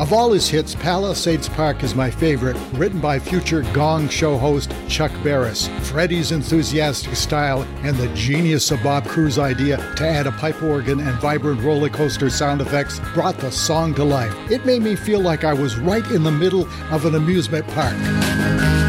Of all his hits, Palisades Park is my favorite, written by future Gong Show host Chuck Barris. Freddie's enthusiastic style and the genius of Bob Crew's idea to add a pipe organ and vibrant roller coaster sound effects brought the song to life. It made me feel like I was right in the middle of an amusement park.